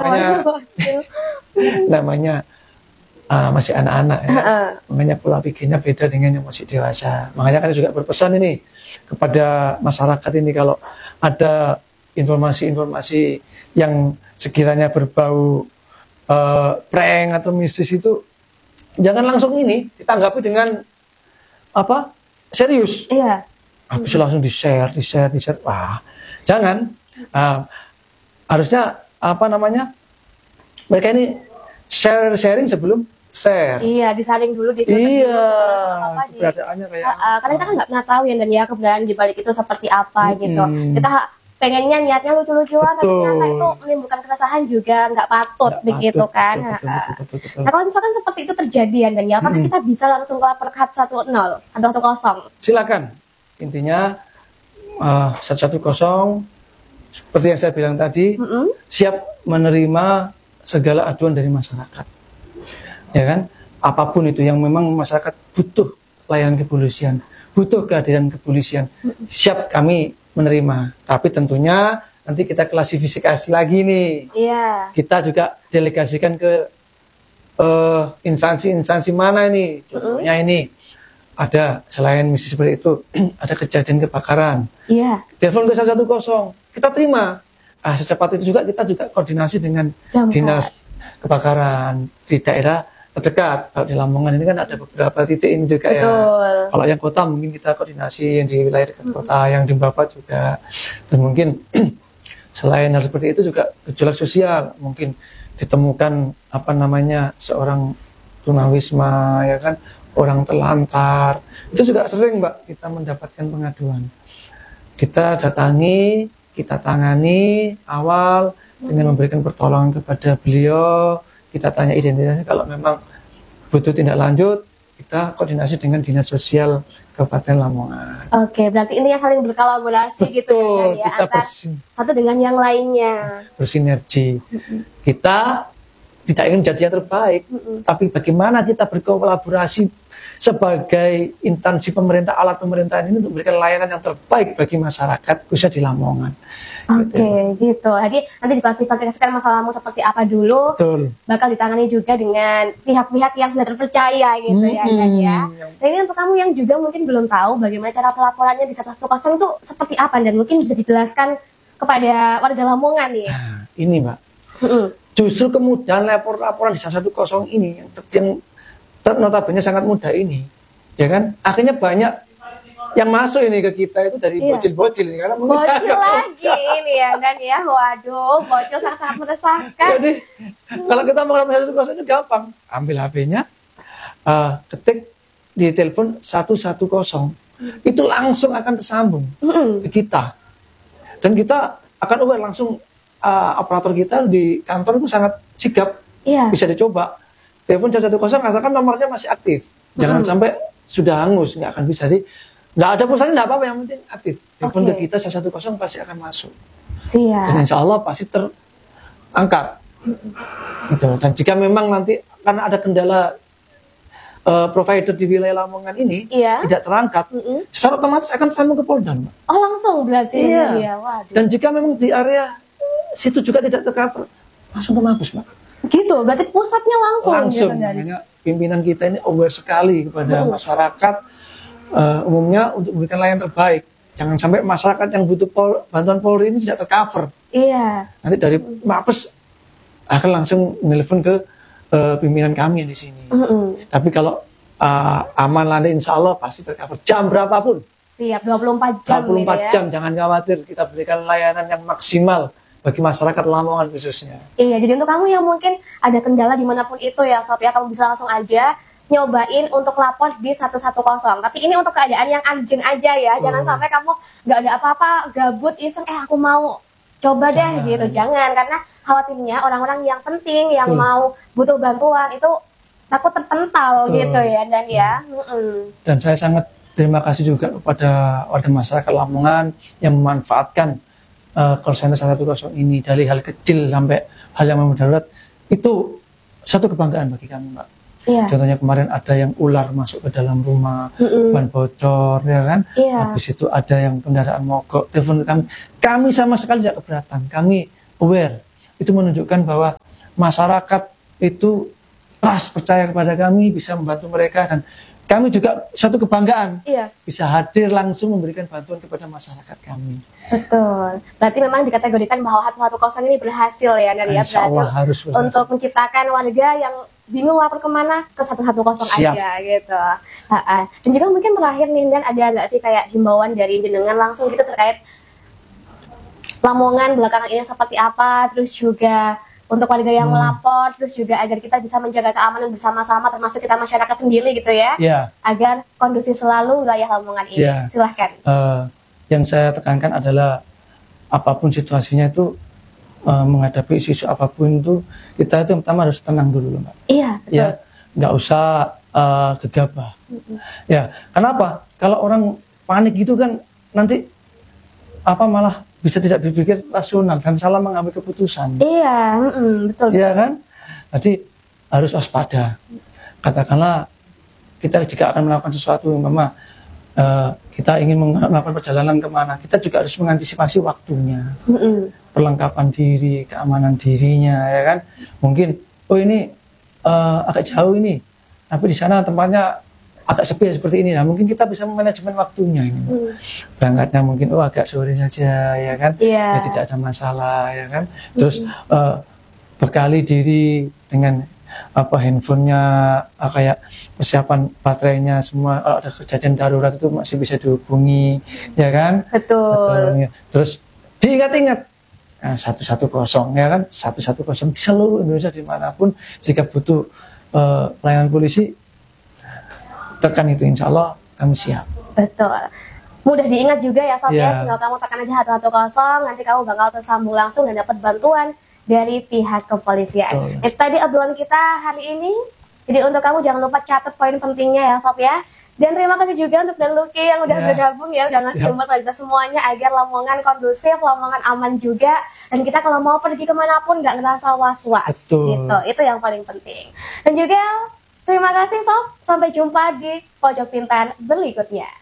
namanya masih anak-anak ya. Makanya pola pikirnya beda dengan yang masih dewasa. Makanya kan juga berpesan ini kepada masyarakat ini, kalau ada informasi-informasi yang sekiranya berbau prank atau mistis itu, jangan langsung ini ditanggapi dengan apa? Serius. Iya. Habis langsung di-share. Wah, jangan. Harusnya mereka ini sharing sebelum share. Iya, disaring dulu, keberadaannya kayak karena kita kan nggak pernah tahu ya, dan ya keberadaan di balik itu seperti apa gitu. Kita pengennya niatnya lucu-lucuan, tapi ternyata itu menimbulkan keresahan juga, nggak patut begitu kan. Betul. Nah, kalau misalkan seperti itu terjadi ya, dan ya apakah kita bisa langsung lapor ke 110 atau 110? Silakan. Intinya 110 seperti yang saya bilang tadi, siap menerima segala aduan dari masyarakat. Ya kan? Apapun itu yang memang masyarakat butuh layanan kepolisian, butuh kehadiran kepolisian, siap kami menerima. Tapi tentunya nanti kita klasifikasi lagi nih. Iya. Kita juga delegasikan ke instansi-instansi mana ini. Contohnya ini ada, selain misi seperti itu, ada kejadian kebakaran. Iya. Telepon ke 110, kita terima. Secepat itu juga kita juga koordinasi dengan dinas kebakaran di daerah terdekat. Kalau di Lamongan ini kan ada beberapa titik ini juga. Betul. Ya. Kalau yang kota mungkin kita koordinasi yang di wilayah dekat kota, yang di Bapak juga. Dan mungkin selain hal seperti itu juga gejolak sosial, mungkin ditemukan seorang tunawisma, ya kan, orang terlantar. Itu juga sering, Mbak, kita mendapatkan pengaduan. Kita datangi, kita tangani awal dengan memberikan pertolongan kepada beliau. Kita tanya identitasnya, kalau memang butuh tindak lanjut, kita koordinasi dengan Dinas Sosial Kabupaten Lamongan. Oke, berarti ini yang saling berkolaborasi. Betul, gitu ya, kita satu dengan yang lainnya. Bersinergi. Kita tidak ingin menjadi yang terbaik, tapi bagaimana kita berkolaborasi sebagai instansi pemerintah, alat pemerintahan ini untuk memberikan layanan yang terbaik bagi masyarakat, khususnya di Lamongan. Oke, gitu. Jadi nanti diklasifikasikan masalahmu seperti apa dulu. Betul. Bakal ditangani juga dengan pihak-pihak yang sudah terpercaya gitu ya kan ya. Dan ini untuk kamu yang juga mungkin belum tahu bagaimana cara pelaporannya di 110 itu seperti apa, dan mungkin bisa dijelaskan kepada warga Lamongan nih. Nah, ini Mbak. Justru kemudahan laporan di 110 ini yang notabene sangat mudah ini, ya kan? Akhirnya banyak yang masuk ini ke kita itu dari bocil-bocil ini, karena bocil lagi ini ya, dan ya, waduh, bocil sangat meresahkan. Jadi kalau kita mau ngelaporin 110 itu gampang, ambil HP-nya, ketik di telepon 110, itu langsung akan tersambung ke kita, dan kita akan langsung. Operator kita di kantor itu sangat sigap, bisa dicoba. Telepon 110 asalkan nomornya masih aktif, jangan sampai sudah hangus, nggak akan bisa. Nggak ada pulsanya, nggak apa-apa, yang penting aktif. Telepon ke kita 110 pasti akan masuk. Siap. Dan insya Allah pasti terangkat. Gitu. Dan jika memang nanti karena ada kendala provider di wilayah Lamongan ini tidak terangkat, secara otomatis akan sambung ke Polda. Oh, langsung berarti. Iya. Waduh. Dan jika memang di area situ juga tidak tercover, langsung ke Mabes, Mbak. Gitu, berarti pusatnya langsung. Gitu, makanya pimpinan kita ini aware sekali kepada masyarakat umumnya untuk memberikan layanan terbaik. Jangan sampai masyarakat yang butuh bantuan Polri ini tidak tercover. Iya. Nanti dari Mabes akan langsung menelpon ke pimpinan kami yang di sini. Tapi kalau aman nanti insya Allah pasti tercover jam berapapun. Siap, 24 jam. 24 jam, jangan khawatir, kita berikan layanan yang maksimal bagi masyarakat Lamongan khususnya. Iya, jadi untuk kamu yang mungkin ada kendala dimanapun itu ya Sob ya, kamu bisa langsung aja nyobain untuk lapor di 110. Tapi ini untuk keadaan yang urgent aja ya, jangan sampai kamu nggak ada apa-apa, gabut, iseng, aku mau coba deh gitu. Jangan, karena khawatirnya orang-orang yang penting, yang mau butuh bantuan itu takut terpental gitu ya, dan ya. Dan saya sangat terima kasih juga kepada warga masyarakat Lamongan yang memanfaatkan call center 110 ini, dari hal kecil sampai hal yang darurat. Itu satu kebanggaan bagi kami, Mbak. Contohnya kemarin ada yang ular masuk ke dalam rumah, ban bocor, ya kan? Habis itu ada yang kendaraan mogok, telepon kami sama sekali tidak keberatan. Kami aware itu menunjukkan bahwa masyarakat itu trust, percaya kepada kami, bisa membantu mereka, dan kami juga suatu kebanggaan bisa hadir langsung memberikan bantuan kepada masyarakat kami. Betul. Berarti memang dikategorikan bahwa 110 ini berhasil ya, dan ya berhasil untuk menciptakan warga yang bingung lapor kemana, ke 110 aja gitu. Dan juga mungkin terakhir nih, dan ada nggak sih kayak himbauan dari jenengan langsung gitu terkait Lamongan belakangan ini seperti apa, terus juga untuk warga yang melapor, terus juga agar kita bisa menjaga keamanan bersama-sama, termasuk kita masyarakat sendiri gitu ya, agar kondusif selalu wilayah Lamongan ini. Silahkan. Yang saya tekankan adalah apapun situasinya itu, menghadapi isu-isu apapun itu, kita itu pertama harus tenang dulu, Mbak. Iya, betul. Ya, nggak usah gegabah. Ya, kenapa? Kalau orang panik gitu kan nanti malah bisa tidak berpikir rasional dan salah mengambil keputusan. Iya, betul. Iya kan? Jadi harus waspada. Katakanlah kita jika akan melakukan sesuatu, Mama, kita ingin melakukan perjalanan kemana, kita juga harus mengantisipasi waktunya, perlengkapan diri, keamanan dirinya, ya kan? Mungkin, ini agak jauh ini, tapi di sana tempatnya agak sepi seperti ini. Nah, mungkin kita bisa manajemen waktunya ini. Berangkatnya mungkin agak sore saja, ya kan? Ya, tidak ada masalah, ya kan? Terus bekali diri dengan handphonenya, kayak persiapan baterainya semua, kalau ada kejadian darurat itu masih bisa dihubungi, ya kan? Betul. Ya. Terus diingat-ingat 110, ya kan? 110 di seluruh Indonesia dimanapun, jika butuh pelayanan polisi, tekan itu, insya Allah kami siap. Betul. Mudah diingat juga ya, Sob, ya. Tinggal kamu tekan aja 110, nanti kamu bakal tersambung langsung dan dapat bantuan dari pihak kepolisian. Itu tadi obrolan kita hari ini. Jadi untuk kamu jangan lupa catat poin pentingnya ya, Sob, ya. Dan terima kasih juga untuk Dan Lucky yang udah bergabung ya, udah ngasih ilmu kita semuanya agar Lamongan kondusif, Lamongan aman juga, dan kita kalau mau pergi kemanapun nggak ngerasa was-was gitu. Itu yang paling penting. Dan juga terima kasih, Sob. Sampai jumpa di Pojok Pintar berikutnya.